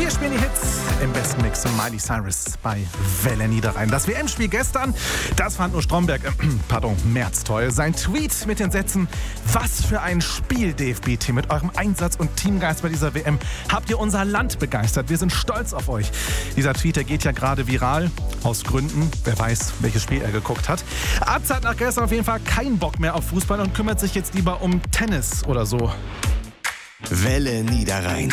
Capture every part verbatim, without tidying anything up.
Wir spielen die Hits im besten Mix von Miley Cyrus bei Welle Niederrhein. Das W M-Spiel gestern, das fand nur Stromberg, äh, pardon, Merz toll. Sein Tweet mit den Sätzen: Was für ein Spiel, D F B-Team. Mit eurem Einsatz und Teamgeist bei dieser W M habt ihr unser Land begeistert. Wir sind stolz auf euch. Dieser Tweet, der geht ja gerade viral. Aus Gründen. Wer weiß, welches Spiel er geguckt hat. Arzt hat nach gestern auf jeden Fall keinen Bock mehr auf Fußball und kümmert sich jetzt lieber um Tennis oder so. Welle Niederrhein.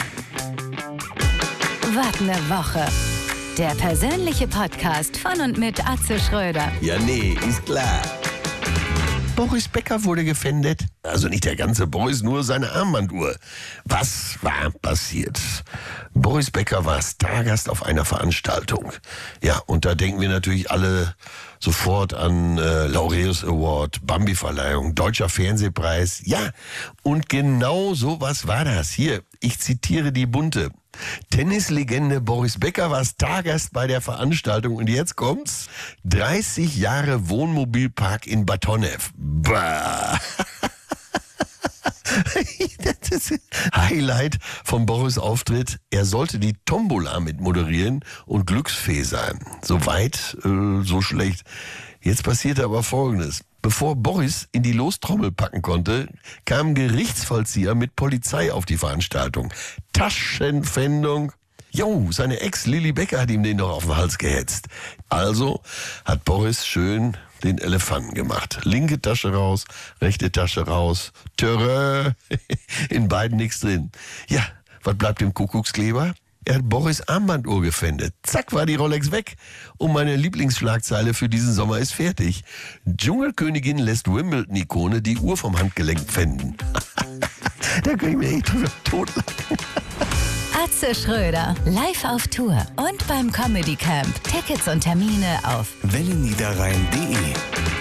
Was ne Woche. Der persönliche Podcast von und mit Atze Schröder. Ja, nee, ist klar. Boris Becker wurde gefändet. Also nicht der ganze Boris, nur seine Armbanduhr. Was war passiert? Boris Becker war Stargast auf einer Veranstaltung. Ja, und da denken wir natürlich alle sofort an äh, Laureus Award, Bambi-Verleihung, Deutscher Fernsehpreis. Ja, und genau sowas war das. Hier, ich zitiere die Bunte. Tennislegende Boris Becker war Stargast bei der Veranstaltung und jetzt kommt's. dreißig Jahre Wohnmobilpark in Bad Honnef. Bah. Das ist Highlight von Boris' Auftritt. Er sollte die Tombola mit moderieren und Glücksfee sein. So weit, äh, so schlecht. Jetzt passierte aber Folgendes. Bevor Boris in die Lostrommel packen konnte, kam ein Gerichtsvollzieher mit Polizei auf die Veranstaltung. Taschenpfändung. Jo, seine Ex Lilly Becker hat ihm den noch auf den Hals gehetzt. Also hat Boris schön den Elefanten gemacht. Linke Tasche raus, rechte Tasche raus. Törö, in beiden nichts drin. Ja, was bleibt dem Kuckuckskleber? Er hat Boris' Armbanduhr gefändet. Zack, war die Rolex weg. Und meine Lieblingsschlagzeile für diesen Sommer ist fertig. Dschungelkönigin lässt Wimbledon-Ikone die Uhr vom Handgelenk pfänden. Da kann ich mir echt drüber totlachen. Atze Schröder, live auf Tour und beim Comedy Camp. Tickets und Termine auf welle niederrhein punkt de